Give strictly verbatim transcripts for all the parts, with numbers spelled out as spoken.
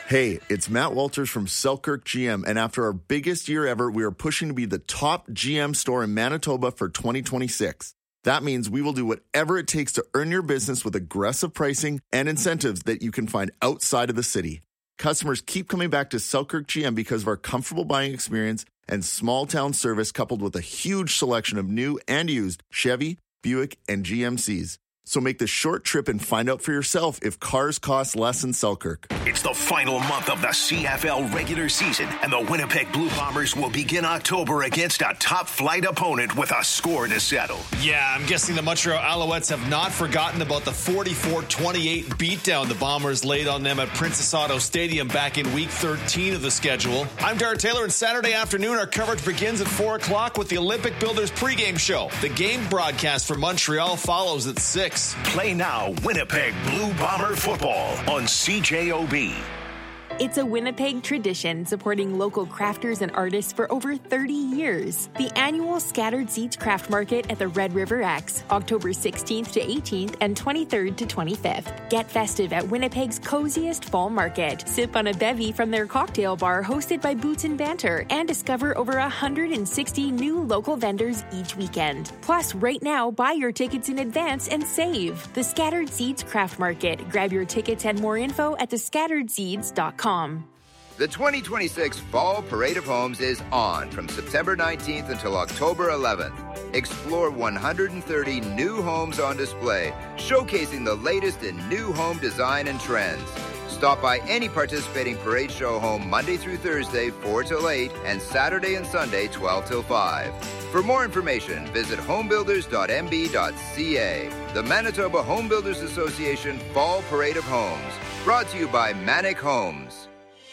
Hey, it's Matt Walters from Selkirk G M, and after our biggest year ever, we are pushing to be the top G M store in Manitoba for twenty twenty-six. That means we will do whatever it takes to earn your business with aggressive pricing and incentives that you can find outside of the city. Customers keep coming back to Selkirk G M because of our comfortable buying experience and small town service, coupled with a huge selection of new and used Chevy, Buick, and G M Cs. So make the short trip and find out for yourself if cars cost less in Selkirk. It's the final month of the C F L regular season, and the Winnipeg Blue Bombers will begin October against a top-flight opponent with a score to settle. Yeah, I'm guessing the Montreal Alouettes have not forgotten about the forty-four twenty-eight beatdown the Bombers laid on them at Princess Auto Stadium back in week thirteen of the schedule. I'm Darrell Taylor, and Saturday afternoon our coverage begins at four o'clock with the Olympic Builders pregame show. The game broadcast for Montreal follows at six. Play now Winnipeg Blue Bomber football on C J O B. It's a Winnipeg tradition supporting local crafters and artists for over thirty years. The annual Scattered Seeds Craft Market at the Red River X, October sixteenth to eighteenth and twenty-third to twenty-fifth. Get festive at Winnipeg's coziest fall market. Sip on a bevy from their cocktail bar hosted by Boots and Banter, and discover over one hundred sixty new local vendors each weekend. Plus, right now, buy your tickets in advance and save. The Scattered Seeds Craft Market. Grab your tickets and more info at the scattered seeds dot com. The twenty twenty-six Fall Parade of Homes is on from September nineteenth until October eleventh. Explore one hundred thirty new homes on display, showcasing the latest in new home design and trends. Stop by any participating parade show home Monday through Thursday, four till eight, and Saturday and Sunday, twelve till five. For more information, visit homebuilders dot m b dot c a. The Manitoba Home Builders Association Fall Parade of Homes. Brought to you by Manic Homes.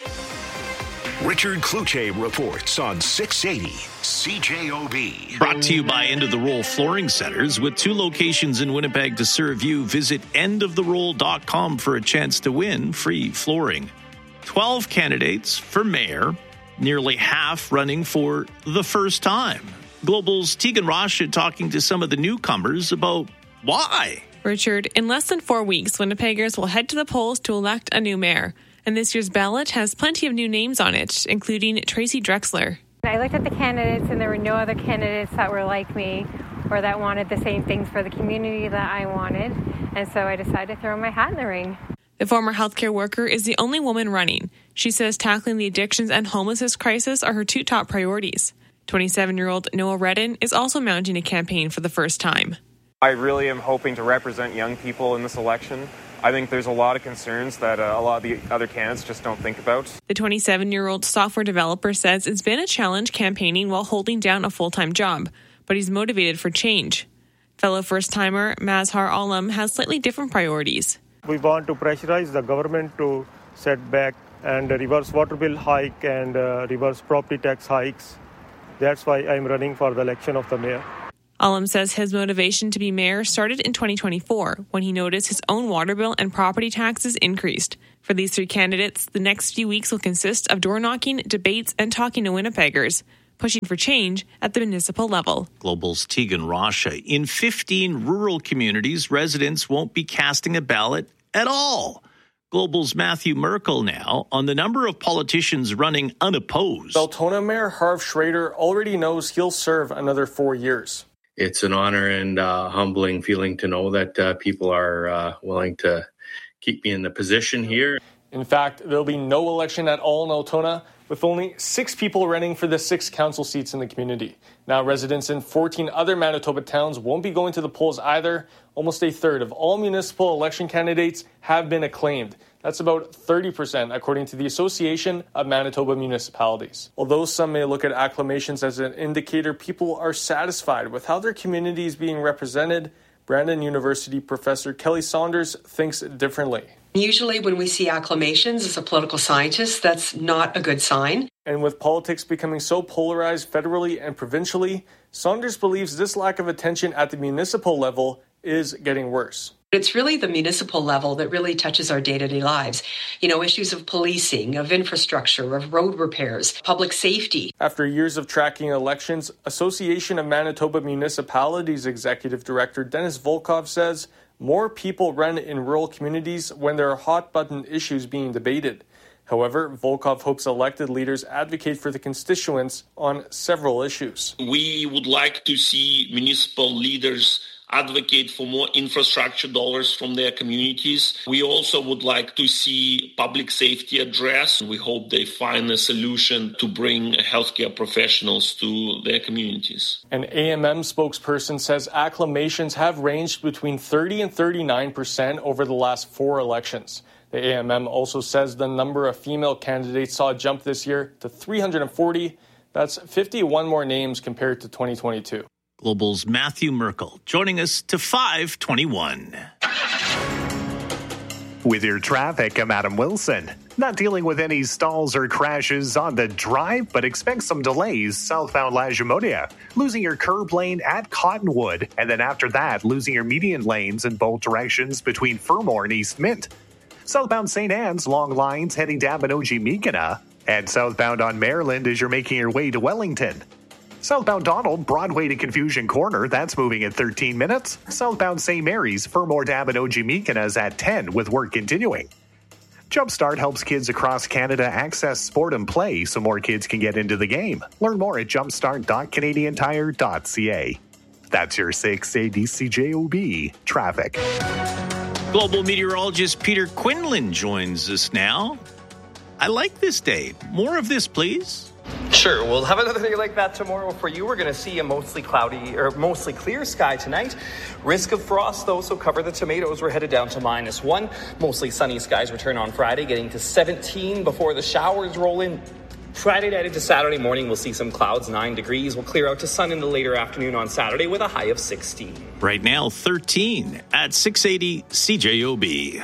Richard Cloutier reports on six eighty C J O B. Brought to you by End of the Roll Flooring Centers. With two locations in Winnipeg to serve you, visit end of the roll dot com for a chance to win free flooring. twelve candidates for mayor, nearly half running for the first time. Global's Tegan Rocha talking to some of the newcomers about why. Richard, in less than four weeks, Winnipeggers will head to the polls to elect a new mayor. And this year's ballot has plenty of new names on it, including Tracy Drexler. I looked at the candidates, and there were no other candidates that were like me or that wanted the same things for the community that I wanted. And so I decided to throw my hat in the ring. The former healthcare worker is the only woman running. She says tackling the addictions and homelessness crisis are her two top priorities. twenty-seven-year-old Noah Redden is also mounting a campaign for the first time. I really am hoping to represent young people in this election. I think there's a lot of concerns that uh, a lot of the other candidates just don't think about. The twenty-seven-year-old software developer says it's been a challenge campaigning while holding down a full-time job, but he's motivated for change. Fellow first-timer Mazhar Alam has slightly different priorities. We want to pressurize the government to set back and reverse water bill hike and uh, reverse property tax hikes. That's why I'm running for the election of the mayor. Alam says his motivation to be mayor started in twenty twenty-four when he noticed his own water bill and property taxes increased. For these three candidates, the next few weeks will consist of door-knocking, debates, and talking to Winnipeggers, pushing for change at the municipal level. Global's Tegan Rocha. In fifteen rural communities, residents won't be casting a ballot at all. Global's Matthew Merkel now on the number of politicians running unopposed. Altona Mayor Harv Schrader already knows he'll serve another four years. It's an honor and uh, humbling feeling to know that uh, people are uh, willing to keep me in the position here. In fact, there'll be no election at all in Altona, with only six people running for the six council seats in the community. Now, residents in fourteen other Manitoba towns won't be going to the polls either. Almost a third of all municipal election candidates have been acclaimed. That's about thirty percent, according to the Association of Manitoba Municipalities. Although some may look at acclamations as an indicator people are satisfied with how their community is being represented, Brandon University professor Kelly Saunders thinks differently. Usually when we see acclamations as a political scientist, that's not a good sign. And with politics becoming so polarized federally and provincially, Saunders believes this lack of attention at the municipal level is getting worse. It's really the municipal level that really touches our day-to-day lives. You know, issues of policing, of infrastructure, of road repairs, public safety. After years of tracking elections, Association of Manitoba Municipalities Executive Director Dennis Volkov says more people run in rural communities when there are hot-button issues being debated. However, Volkov hopes elected leaders advocate for the constituents on several issues. We would like to see municipal leaders advocate for more infrastructure dollars from their communities. We also would like to see public safety addressed. We hope they find a solution to bring healthcare professionals to their communities. An A M M spokesperson says acclamations have ranged between thirty and thirty-nine percent over the last four elections. The A M M also says the number of female candidates saw a jump this year to three hundred forty. That's fifty-one more names compared to twenty twenty-two. Global's Matthew Merkel joining us to five twenty-one. With your traffic, I'm Adam Wilson. Not dealing with any stalls or crashes on the drive, but expect some delays southbound Lagimodia. Losing your curb lane at Cottonwood, and then after that, losing your median lanes in both directions between Fermor and East Mint. Southbound Saint Anne's, long lines heading down Benoji-Meekina. And southbound on Maryland as you're making your way to Wellington. Southbound Donald, Broadway to Confusion Corner, that's moving at thirteen minutes. Southbound Saint Mary's, Fermor to Benoji-Meekina is at ten with work continuing. Jumpstart helps kids across Canada access sport and play so more kids can get into the game. Learn more at jumpstart dot canadian tire dot c a. That's your six eighty C J O B traffic. Global meteorologist Peter Quinlan joins us now. I like this day. More of this, please. Sure, we'll have another day like that tomorrow for you. We're going to see a mostly cloudy or mostly clear sky tonight. Risk of frost, though, so cover the tomatoes. We're headed down to minus one. Mostly sunny skies return on Friday, getting to seventeen before the showers roll in. Friday night into Saturday morning, we'll see some clouds, nine degrees. We'll clear out to sun in the later afternoon on Saturday with a high of sixteen. Right now, thirteen at six eighty C J O B.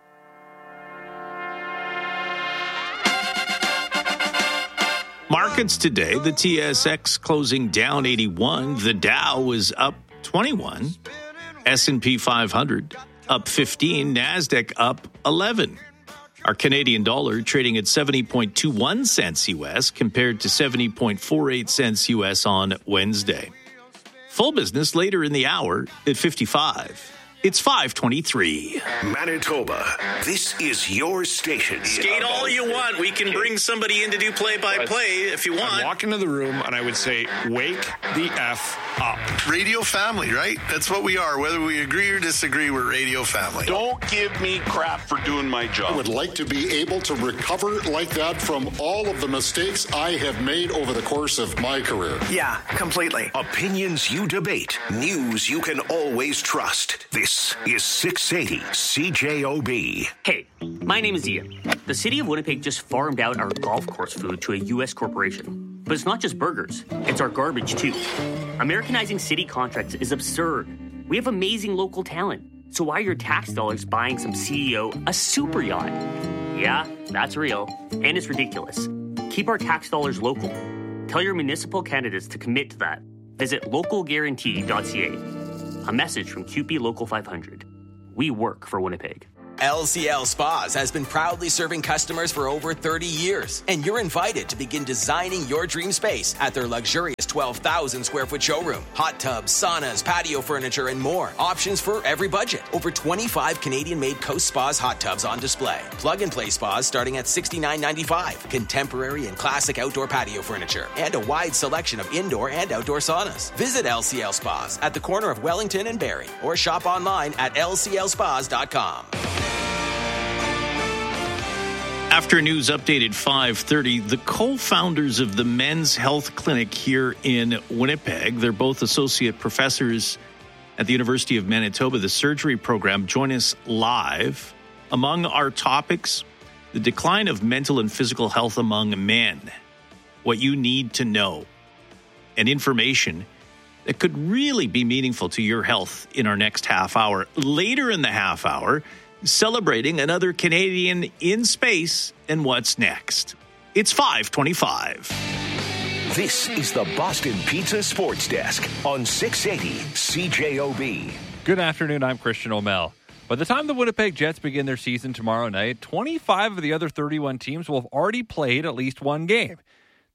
Markets today, the T S X closing down eighty-one. The Dow was up twenty-one. S and P five hundred up fifteen. NASDAQ up eleven. Our Canadian dollar trading at seventy point two one cents U S compared to seventy point four eight cents U S on Wednesday. Full business later in the hour at fifty-five. It's five twenty-three. Manitoba, this is your station. Skate all you want. We can bring somebody in to do play-by-play if you want. I'd walk into the room and I would say, wake the F up. Radio family, right? That's what we are. Whether we agree or disagree, we're radio family. Don't give me crap for doing my job. I would like to be able to recover like that from all of the mistakes I have made over the course of my career. Yeah, completely. Opinions you debate. News you can always trust. This This is six eighty C J O B. Hey, my name is Ian. The city of Winnipeg just farmed out our golf course food to a U S corporation. But it's not just burgers, it's our garbage too. Americanizing city contracts is absurd. We have amazing local talent. So why are your tax dollars buying some C E O a super yacht? Yeah, that's real. And it's ridiculous. Keep our tax dollars local. Tell your municipal candidates to commit to that. Visit local guarantee dot c a. A message from Q P Local five hundred. We work for Winnipeg. L C L Spas has been proudly serving customers for over thirty years, and you're invited to begin designing your dream space at their luxurious twelve thousand square foot showroom. Hot tubs, saunas, patio furniture, and more. Options for every budget. Over twenty-five Canadian-made Coast Spas hot tubs on display. Plug-and-play spas starting at sixty-nine ninety-five. Contemporary and classic outdoor patio furniture, and a wide selection of indoor and outdoor saunas. Visit L C L Spas at the corner of Wellington and Barrie, or shop online at L C L spas dot com. After news update at five thirty, the co-founders of the Men's Health Clinic here in Winnipeg, they're both associate professors at the University of Manitoba, the surgery program, join us live. Among our topics, the decline of mental and physical health among men, what you need to know, and information that could really be meaningful to your health in our next half hour. Later in the half hour, celebrating another Canadian in space and what's next. It's five twenty-five. This is the Boston Pizza Sports Desk on six eighty C J O B. Good afternoon, I'm Christian O'Mell. By the time the Winnipeg Jets begin their season tomorrow night, twenty-five of the other thirty-one teams will have already played at least one game.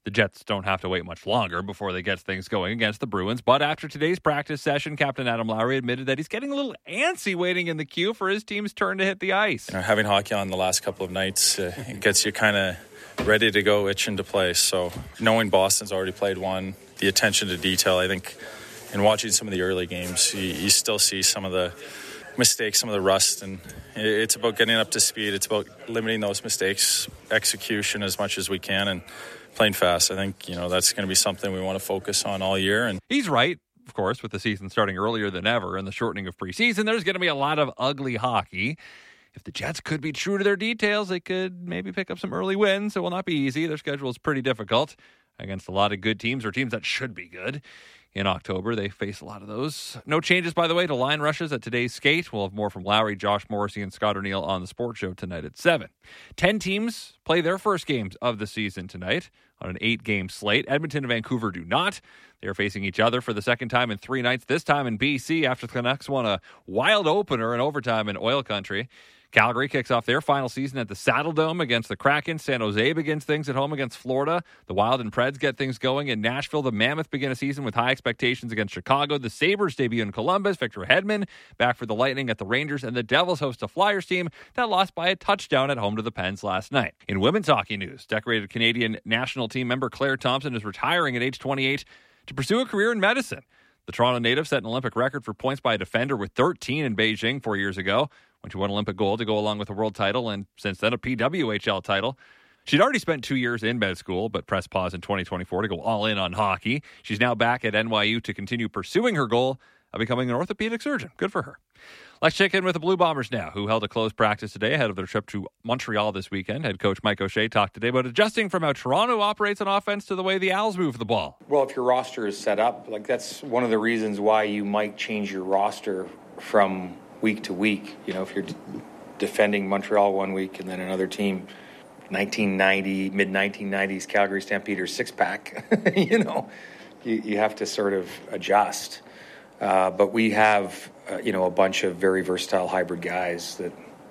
The Jets don't have to wait much longer before they get things going against the Bruins. But after today's practice session, Captain Adam Lowry admitted that he's getting a little antsy waiting in the queue for his team's turn to hit the ice. You know, having hockey on the last couple of nights, uh, it gets you kind of ready to go, itching to play. So knowing Boston's already played one, the attention to detail, I think in watching some of the early games, you, you still see some of the mistakes, some of the rust, and it's about getting up to speed. It's about limiting those mistakes, execution as much as we can, and playing fast. I think, you know, that's going to be something we want to focus on all year. And he's right, of course, with the season starting earlier than ever and the shortening of preseason, there's going to be a lot of ugly hockey. If the Jets could be true to their details, they could maybe pick up some early wins. It will not be easy. Their schedule is pretty difficult against a lot of good teams or teams that should be good. In October, they face a lot of those. No changes, by the way, to line rushes at today's skate. We'll have more from Lowry, Josh Morrissey, and Scott O'Neill on the Sports Show tonight at seven. Ten teams play their first games of the season tonight on an eight-game slate. Edmonton and Vancouver do not. They are facing each other for the second time in three nights, this time in B C after the Canucks won a wild opener in overtime in oil country. Calgary kicks off their final season at the Saddle Dome against the Kraken. San Jose begins things at home against Florida. The Wild and Preds get things going in Nashville. The Mammoth begin a season with high expectations against Chicago. The Sabres debut in Columbus. Victor Hedman back for the Lightning at the Rangers. And the Devils host a Flyers team that lost by a touchdown at home to the Pens last night. In women's hockey news, decorated Canadian national team member Claire Thompson is retiring at age twenty-eight to pursue a career in medicine. The Toronto native set an Olympic record for points by a defender with thirteen in Beijing four years ago, when she won Olympic gold to go along with a world title and since then a P W H L title. She'd already spent two years in med school, but pressed pause in twenty twenty-four to go all in on hockey. She's now back at N Y U to continue pursuing her goal of becoming an orthopedic surgeon. Good for her. Let's check in with the Blue Bombers now, who held a closed practice today ahead of their trip to Montreal this weekend. Head coach Mike O'Shea talked today about adjusting from how Toronto operates on offense to the way the Owls move the ball. Well, if your roster is set up, like that's one of the reasons why you might change your roster from week to week. You know, if you're d- defending Montreal one week and then another team, nineteen ninety, mid nineteen nineties Calgary Stampeders six-pack, you know, you, you have to sort of adjust. Uh, but we have, uh, you know, a bunch of very versatile hybrid guys that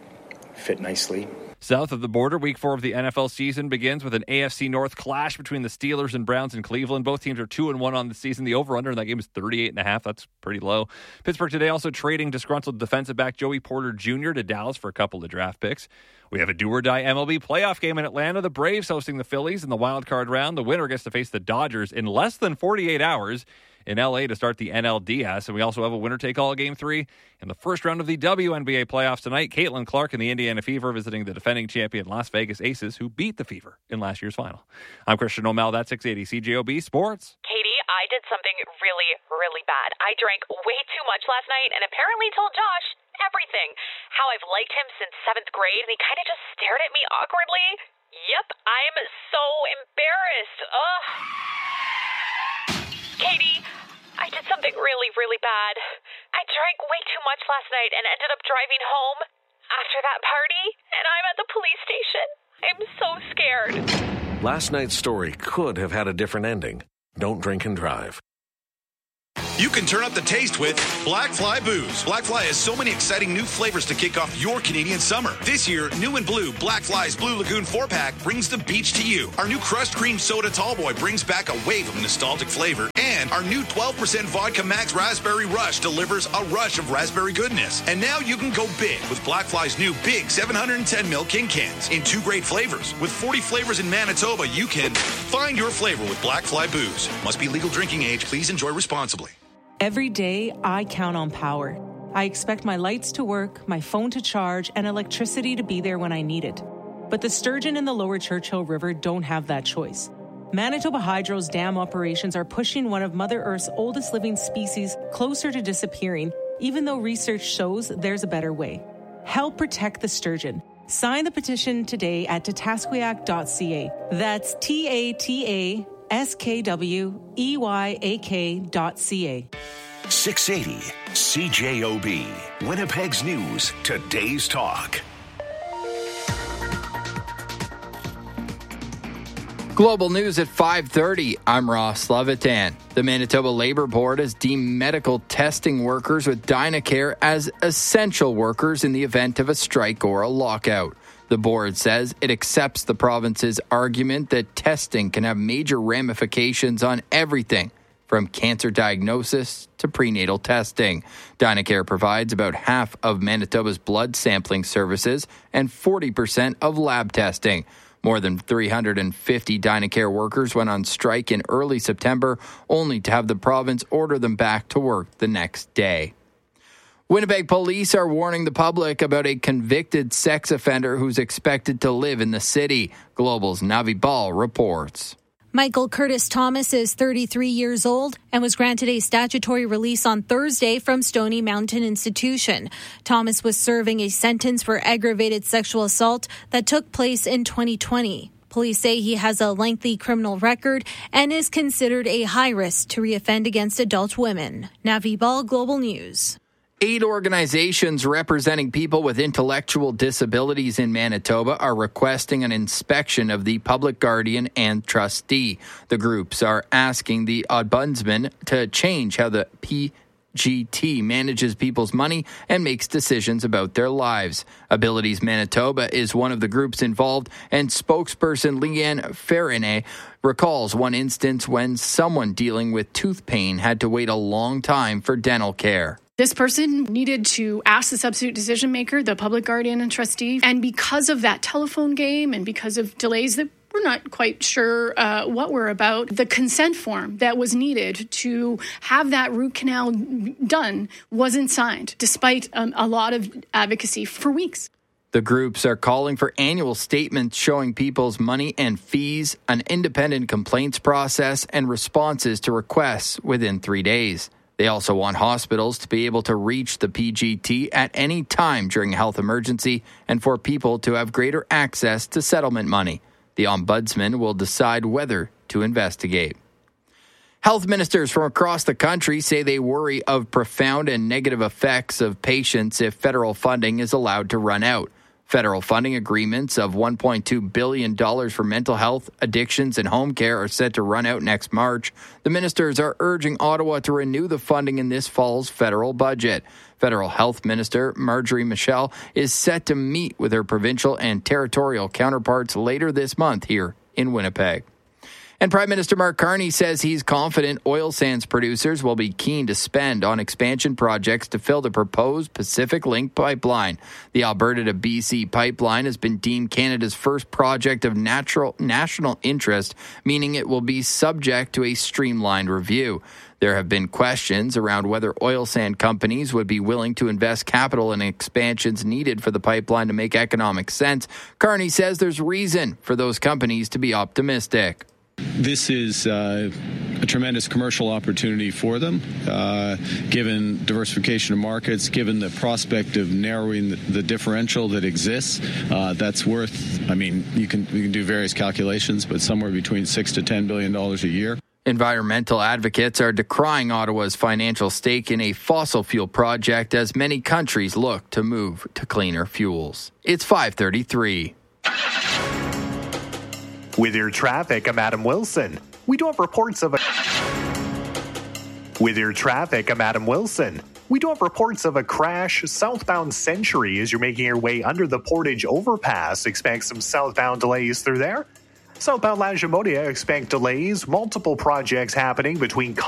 fit nicely. South of the border, week four of the N F L season begins with an A F C North clash between the Steelers and Browns in Cleveland. Both teams are two and one on the season. The over-under in that game is thirty-eight and a half. That's pretty low. Pittsburgh today also trading disgruntled defensive back Joey Porter Junior to Dallas for a couple of draft picks. We have a do-or-die M L B playoff game in Atlanta. The Braves hosting the Phillies in the wild card round. The winner gets to face the Dodgers in less than forty-eight hours in L A to start the N L D S. And we also have a winner-take-all game three in the first round of the W N B A playoffs tonight. Caitlin Clark and the Indiana Fever visiting the defending champion Las Vegas Aces, who beat the Fever in last year's final. I'm Christian O'Mel. That's six eighty C J O B Sports. Katie, I did something really, really bad. I drank way too much last night and apparently told Josh everything. How I've liked him since seventh grade, and he kind of just stared at me awkwardly. Yep, I'm so embarrassed. Ugh. Katie, I did something really, really bad. I drank way too much last night and ended up driving home after that party, and I'm at the police station. I'm so scared. Last night's story could have had a different ending. Don't drink and drive. You can turn up the taste with Black Fly Booze. Black Fly has so many exciting new flavors to kick off your Canadian summer. This year, new and blue, Black Fly's Blue Lagoon four-pack brings the beach to you. Our new Crushed Cream Soda Tallboy brings back a wave of nostalgic flavor. And our new twelve percent Vodka Max Raspberry Rush delivers a rush of raspberry goodness. And now you can go big with Black Fly's new big seven hundred ten milliliter King Cans in two great flavors. With forty flavors in Manitoba, you can find your flavor with Black Fly Booze. Must be legal drinking age. Please enjoy responsibly. Every day, I count on power. I expect my lights to work, my phone to charge, and electricity to be there when I need it. But the sturgeon in the lower Churchill River don't have that choice. Manitoba Hydro's dam operations are pushing one of Mother Earth's oldest living species closer to disappearing, even though research shows there's a better way. Help protect the sturgeon. Sign the petition today at tatasquiac dot c a. That's T A T A S K W E Y A K dot C A. six eighty C J O B, Winnipeg's News, Today's Talk. Global News at five thirty. I'm Ross Levitan. The Manitoba Labour Board has deemed medical testing workers with Dynacare as essential workers in the event of a strike or a lockout. The board says it accepts the province's argument that testing can have major ramifications on everything from cancer diagnosis to prenatal testing. Dynacare provides about half of Manitoba's blood sampling services and forty percent of lab testing. More than three hundred fifty Dynacare workers went on strike in early September, only to have the province order them back to work the next day. Winnipeg police are warning the public about a convicted sex offender who's expected to live in the city. Global's Navi Ball reports. Michael Curtis Thomas is thirty-three years old and was granted a statutory release on Thursday from Stony Mountain Institution. Thomas was serving a sentence for aggravated sexual assault that took place in twenty twenty. Police say he has a lengthy criminal record and is considered a high risk to reoffend against adult women. Navi Ball, Global News. Eight organizations representing people with intellectual disabilities in Manitoba are requesting an inspection of the public guardian and trustee. The groups are asking the ombudsman to change how the P G T manages people's money and makes decisions about their lives. Abilities Manitoba is one of the groups involved, and spokesperson Leanne Ferrinet recalls one instance when someone dealing with tooth pain had to wait a long time for dental care. This person needed to ask the substitute decision maker, the public guardian and trustee, and because of that telephone game and because of delays that we're not quite sure uh, what were about, the consent form that was needed to have that root canal done wasn't signed, despite um, a lot of advocacy for weeks. The groups are calling for annual statements showing people's money and fees, an independent complaints process, and responses to requests within three days. They also want hospitals to be able to reach the P G T at any time during a health emergency and for people to have greater access to settlement money. The ombudsman will decide whether to investigate. Health ministers from across the country say they worry of profound and negative effects of patients if federal funding is allowed to run out. Federal funding agreements of one point two billion dollars for mental health, addictions, and home care are set to run out next March. The ministers are urging Ottawa to renew the funding in this fall's federal budget. Federal Health Minister Marjorie Michel is set to meet with her provincial and territorial counterparts later this month here in Winnipeg. And Prime Minister Mark Carney says he's confident oil sands producers will be keen to spend on expansion projects to fill the proposed Pacific Link pipeline. The Alberta to B C pipeline has been deemed Canada's first project of natural national interest, meaning it will be subject to a streamlined review. There have been questions around whether oil sand companies would be willing to invest capital in expansions needed for the pipeline to make economic sense. Carney says there's reason for those companies to be optimistic. This is uh, a tremendous commercial opportunity for them, uh, given diversification of markets, given the prospect of narrowing the, the differential that exists. Uh, that's worth, I mean, you can, you can do various calculations, but somewhere between six to ten billion dollars a year. Environmental advocates are decrying Ottawa's financial stake in a fossil fuel project as many countries look to move to cleaner fuels. It's five thirty-three. With your traffic, I'm Adam Wilson. We do have reports of a... With your traffic, I'm Adam Wilson. We do have reports of a crash southbound Century as you're making your way under the Portage overpass. Expect some southbound delays through there. Southbound Lagimodiere, expect delays. Multiple projects happening between